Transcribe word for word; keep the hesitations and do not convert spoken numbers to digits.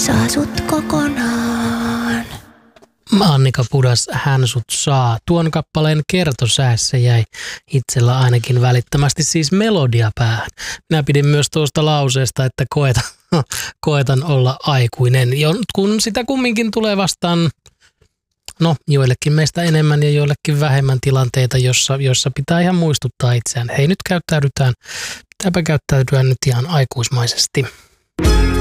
saa sut kokonaan. Annika Pudas, Hän sut saa. Tuon kappaleen kertosäässä jäi itsellä ainakin välittömästi siis melodia päähän. Minä pidin myös tuosta lauseesta, että koetan, koetan olla aikuinen, kun sitä kumminkin tulee vastaan, no joillekin meistä enemmän ja joillekin vähemmän tilanteita, jossa, jossa pitää ihan muistuttaa itseään. Hei, nyt käyttäydytään, pitääpä käyttäytyä nyt ihan aikuismaisesti.